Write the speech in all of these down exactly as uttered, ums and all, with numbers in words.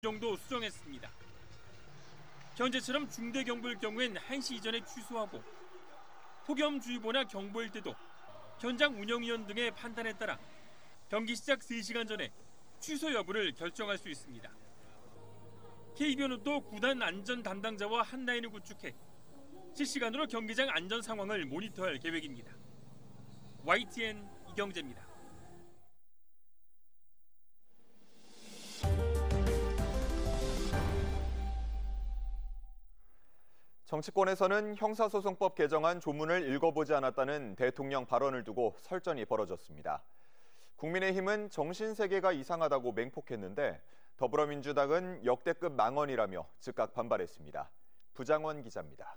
정도 수정했습니다. 현재처럼 중대경보일 경우엔 한 시 이전에 취소하고 폭염주의보나 경보일 때도 현장 운영위원 등의 판단에 따라 경기 시작 세 시간 전에 취소 여부를 결정할 수 있습니다. 케이비오는 또 구단 안전 담당자와 한 라인을 구축해 실시간으로 경기장 안전 상황을 모니터할 계획입니다. 와이티엔 이경재입니다. 정치권에서는 형사소송법 개정안 조문을 읽어보지 않았다는 대통령 발언을 두고 설전이 벌어졌습니다. 국민의힘은 정신세계가 이상하다고 맹폭했는데 더불어민주당은 역대급 망언이라며 즉각 반발했습니다. 부장원 기자입니다.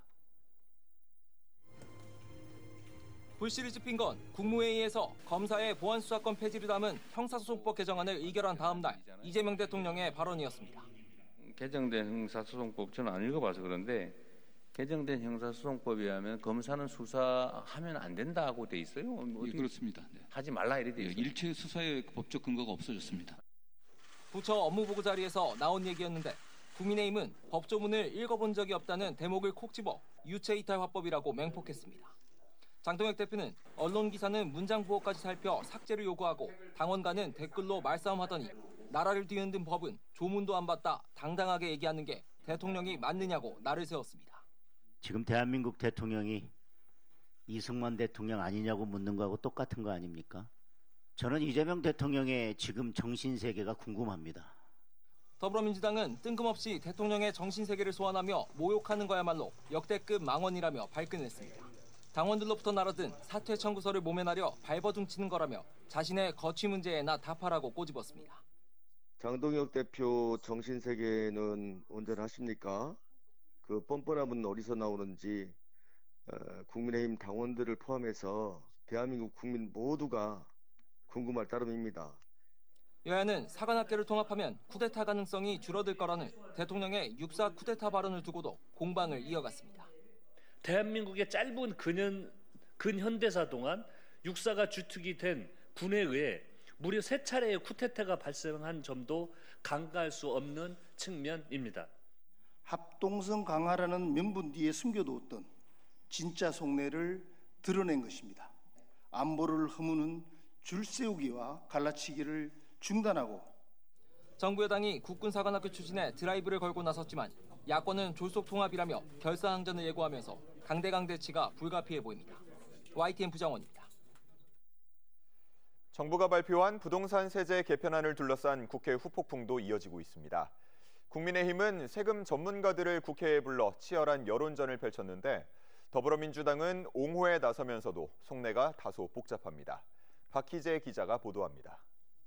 불씨를 지핀 건 국무회의에서 검사의 보안수사권 폐지를 담은 형사소송법 개정안을 의결한 다음 날 이재명 대통령의 발언이었습니다. 개정된 형사소송법 저는 안 읽어봐서 그런데 개정된 형사소송법에 의하면 검사는 수사하면 안 된다고 돼 있어요? 예, 그렇습니다. 네. 하지 말라 이래 돼 있어요. 일체 수사의 법적 근거가 없어졌습니다. 부처 업무보고 자리에서 나온 얘기였는데 국민의힘은 법조문을 읽어본 적이 없다는 대목을 콕 집어 유체이탈 화법이라고 맹폭했습니다. 장동혁 대표는 언론 기사는 문장 부호까지 살펴 삭제를 요구하고 당원과는 댓글로 말싸움하더니 나라를 뒤흔든 법은 조문도 안 봤다 당당하게 얘기하는 게 대통령이 맞느냐고 날을 세웠습니다. 지금 대한민국 대통령이 이승만 대통령 아니냐고 묻는 거하고 똑같은 거 아닙니까? 저는 이재명 대통령의 지금 정신세계가 궁금합니다. 더불어민주당은 뜬금없이 대통령의 정신세계를 소환하며 모욕하는 거야말로 역대급 망언이라며 발끈했습니다. 당원들로부터 날아든 사퇴 청구서를 모면하려 발버둥치는 거라며 자신의 거취 문제에나 답하라고 꼬집었습니다. 장동혁 대표 정신세계는 온전하십니까? 그 뻔뻔함은 어디서 나오는지 국민의힘 당원들을 포함해서 대한민국 국민 모두가 궁금할 따름입니다. 여야는 사관학계를 통합하면 쿠데타 가능성이 줄어들 거라는 대통령의 육사 쿠데타 발언을 두고도 공방을 이어갔습니다. 대한민국의 짧은 근현, 근현대사 동안 육사가 주특이 된 군에 의해 무려 세 차례의 쿠데타가 발생한 점도 간과할 수 없는 측면입니다. 합동성 강화라는 명분 뒤에 숨겨두었던 진짜 속내를 드러낸 것입니다. 안보를 허무는 줄세우기와 갈라치기를 중단하고 정부 여당이 국군사관학교 추진에 드라이브를 걸고 나섰지만 야권은 졸속통합이라며 결사항전을 예고하면서 강대강 대치가 불가피해 보입니다. 와이티엔 부장원입니다. 정부가 발표한 부동산 세제 개편안을 둘러싼 국회 후폭풍도 이어지고 있습니다. 국민의힘은 세금 전문가들을 국회에 불러 치열한 여론전을 펼쳤는데 더불어민주당은 옹호에 나서면서도 속내가 다소 복잡합니다. 박희재 기자가 보도합니다.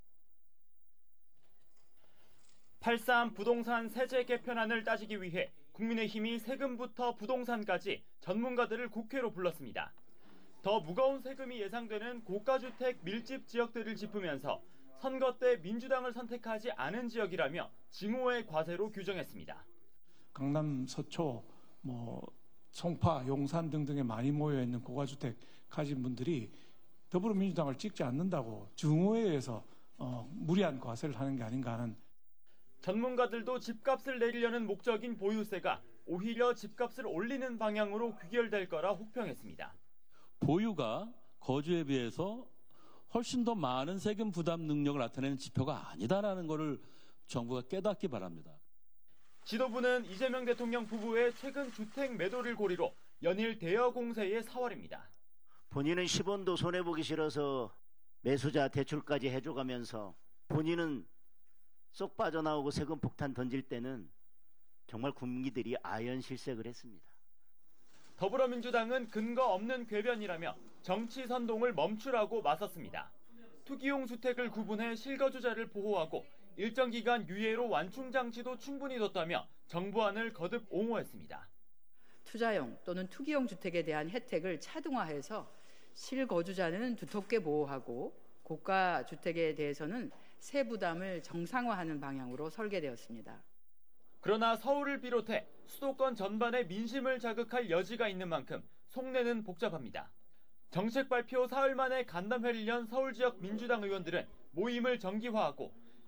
팔삼 부동산 세제 개편안을 따지기 위해 국민의힘이 세금부터 부동산까지 전문가들을 국회로 불렀습니다. 더 무거운 세금이 예상되는 고가주택 밀집 지역들을 짚으면서 선거 때 민주당을 선택하지 않은 지역이라며 징후의 과세로 규정했습니다. 강남, 서초, 뭐 송파, 용산 등등에 많이 모여 있는 고가주택 가진 분들이 더불어민주당을 찍지 않는다고 증오에 어, 무리한 과세를 하는 게 아닌가 하는. 전문가들도 집값을 내리려는 목적인 보유세가 오히려 집값을 올리는 방향으로 귀결될 거라 혹평했습니다. 보유가 거주에 비해서 훨씬 더 많은 세금 부담 능력을 나타내는 지표가 아니다라는 것을 정부가 깨닫기 바랍니다. 지도부는 이재명 대통령 부부의 최근 주택 매도를 고리로 연일 대여 공세에 사활입니다. 본인은 십 원도 손해보기 싫어서 매수자 대출까지 해줘가면서 본인은 쏙 빠져나오고 세금 폭탄 던질 때는 정말 국민들이 아연실색을 했습니다. 더불어민주당은 근거 없는 궤변이라며 정치 선동을 멈추라고 맞섰습니다. 투기용 주택을 구분해 실거주자를 보호하고 일정 기간 유예로 완충 장치도 충분히 뒀다며 정부안을 거듭 옹호했습니다. 투자용 또는 투기용 주택에 대한 혜택을 차등화해서 실거주자는 두텁게 보호하고 고가 주택에 대해서는 세 부담을 정상화하는 방향으로 설계되었습니다. 그러나 서울을 비롯해 수도권 전반의 민심을 자극할 여지가 있는 만큼 속내는 복잡합니다. 정책 발표 사흘 만에 간담회를 연 서울 지역 민주당 의원들은 모임을 정기화하고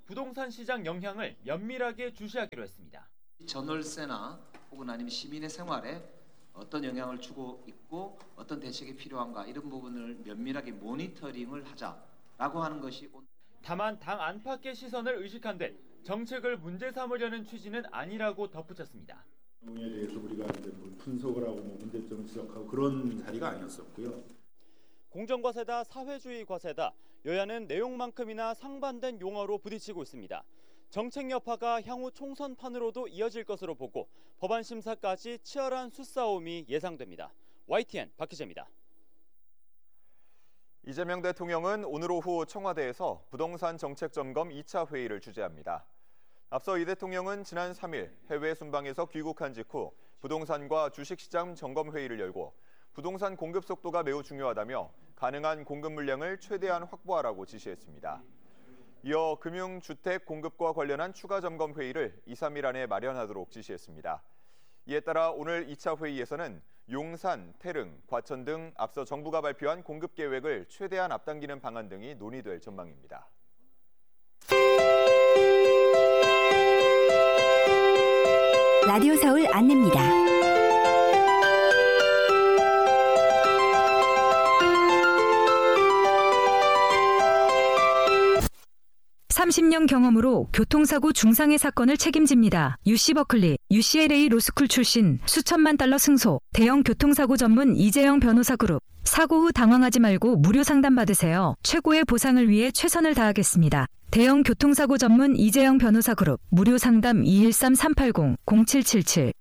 부동산 시장 영향을 면밀하게 주시하기로 했습니다. 전월세나 혹은 아니면 시민의 생활에 어떤 영향을 주고 있고 어떤 대책이 필요한가 이런 부분을 면밀하게 모니터링을 하자라고 하는 것이. 다만 당 안팎의 시선을 의식한 듯 정책을 문제 삼으려는 취지는 아니라고 덧붙였습니다. 내용에 대해서 우리가 이제 뭐 분석을 하고 뭐 문제점을 지적하고 그런 자리가 아니었었고요. 공정과세다, 사회주의 과세다. 여야는 내용만큼이나 상반된 용어로 부딪히고 있습니다. 정책 여파가 향후 총선판으로도 이어질 것으로 보고 법안 심사까지 치열한 수싸움이 예상됩니다. 와이티엔 박희재입니다. 이재명 대통령은 오늘 오후 청와대에서 부동산 정책 점검 이 차 회의를 주재합니다. 앞서 이 대통령은 지난 삼 일 해외 순방에서 귀국한 직후 부동산과 주식시장 점검 회의를 열고 부동산 공급 속도가 매우 중요하다며 가능한 공급 물량을 최대한 확보하라고 지시했습니다. 이어 금융주택 공급과 관련한 추가 점검 회의를 이, 삼 일 안에 마련하도록 지시했습니다. 이에 따라 오늘 이 차 회의에서는 용산, 태릉, 과천 등 앞서 정부가 발표한 공급 계획을 최대한 앞당기는 방안 등이 논의될 전망입니다. 라디오 서울 안내입니다. 삼십 년 경험으로 교통사고 중상해 사건을 책임집니다. 유씨 버클리, 유씨엘에이 로스쿨 출신, 수천만 달러 승소, 대형 교통사고 전문 이재영 변호사 그룹. 사고 후 당황하지 말고 무료 상담 받으세요. 최고의 보상을 위해 최선을 다하겠습니다. 대형 교통사고 전문 이재영 변호사 그룹. 무료 상담 이일삼 삼팔공 공칠칠칠.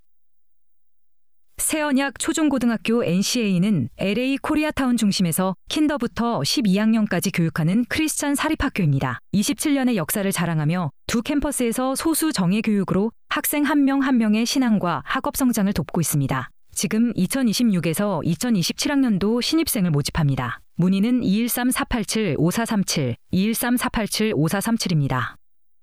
세언약 초중고등학교 엔씨에이는 엘에이 코리아타운 중심에서 킨더부터 십이 학년까지 교육하는 크리스찬 사립학교입니다. 이십칠 년의 역사를 자랑하며 두 캠퍼스에서 소수 정예 교육으로 학생 한 명 한 명의 신앙과 학업 성장을 돕고 있습니다. 지금 이천이십육에서 이천이십칠 학년도 신입생을 모집합니다. 문의는 이일삼 사팔칠 오사삼칠, 이일삼 사팔칠 오사삼칠입니다.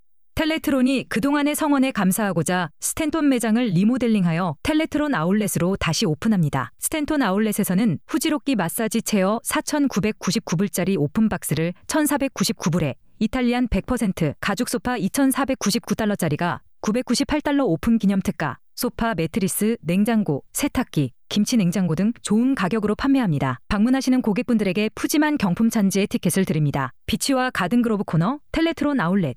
텔레트론이 그동안의 성원에 감사하고자 스탠톤 매장을 리모델링하여 텔레트론 아울렛으로 다시 오픈합니다. 스탠톤 아울렛에서는 후지롭기 마사지 체어 사천구백구십구 불짜리 오픈박스를 천사백구십구 불에, 이탈리안 백 퍼센트 가죽 소파 이천사백구십구 달러짜리가 구백구십팔 달러 오픈 기념 특가, 소파, 매트리스, 냉장고, 세탁기, 김치 냉장고 등 좋은 가격으로 판매합니다. 방문하시는 고객분들에게 푸짐한 경품 찬지의 티켓을 드립니다. 비치와 가든그로브 코너, 텔레트론 아울렛.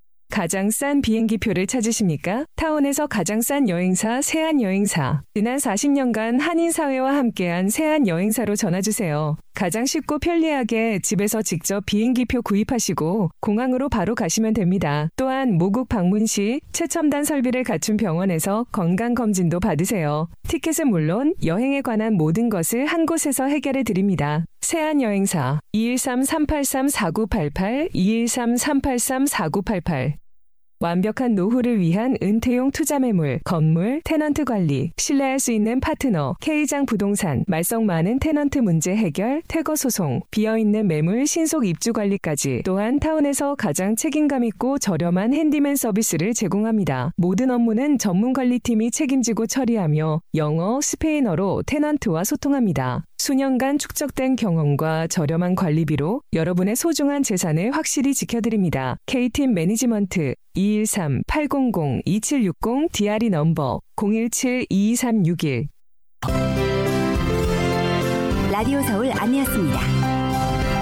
가장 싼 비행기표를 찾으십니까? 타운에서 가장 싼 여행사 세안여행사. 지난 사십 년간 한인사회와 함께한 세안여행사로 전화주세요. 가장 쉽고 편리하게 집에서 직접 비행기표 구입하시고 공항으로 바로 가시면 됩니다. 또한 모국 방문 시 최첨단 설비를 갖춘 병원에서 건강검진도 받으세요. 티켓은 물론 여행에 관한 모든 것을 한 곳에서 해결해 드립니다. 세안여행사 이일삼 삼팔삼 사구팔팔, 이일삼 삼팔삼 사구팔팔. 완벽한 노후를 위한 은퇴용 투자매물, 건물, 테넌트 관리, 신뢰할 수 있는 파트너, K장 부동산, 말썽 많은 테넌트 문제 해결, 퇴거 소송, 비어있는 매물 신속 입주 관리까지. 또한 타운에서 가장 책임감 있고 저렴한 핸디맨 서비스를 제공합니다. 모든 업무는 전문 관리팀이 책임지고 처리하며 영어, 스페인어로 테넌트와 소통합니다. 수년간 축적된 경험과 저렴한 관리비로 여러분의 소중한 재산을 확실히 지켜드립니다. K팀 매니지먼트 이일삼 팔공공 이칠육공 디알이 넘버 공일칠 이이삼육일. 라디오 서울 안내였습니다.